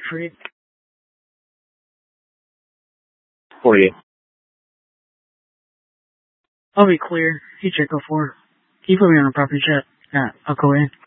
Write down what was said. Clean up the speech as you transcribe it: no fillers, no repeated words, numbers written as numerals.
for you. 48. I'll be clear. You check 04. Can you put me on a property chat? I'll go in.